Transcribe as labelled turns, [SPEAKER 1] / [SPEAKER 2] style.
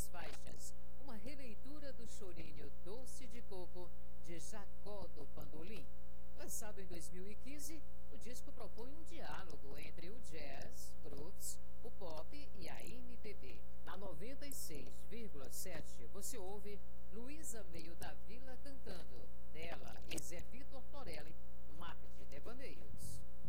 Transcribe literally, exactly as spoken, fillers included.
[SPEAKER 1] duas faixas, uma releitura do chorinho Doce de Coco, de Jacó do Pandolim. Lançado em dois mil e quinze, o disco propõe um diálogo entre o jazz, grooves, o pop e a M P B. Na noventa e seis vírgula sete, você ouve Luísa Meio da Vila cantando. Nela, e Zé Vitor Torelli, Mar de Devaneios.